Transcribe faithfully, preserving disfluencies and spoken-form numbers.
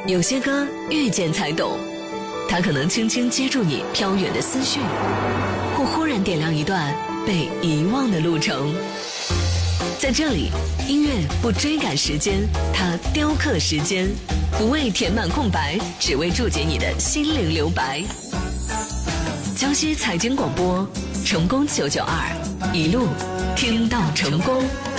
有些歌遇见才懂，它可能轻轻接住你飘远的思绪，或忽然点亮一段被遗忘的路程。在这里，音乐不追赶时间，它雕刻时间，不为填满空白，只为注解你的心灵留白。江西财经广播，成功九九二，一路听到成功。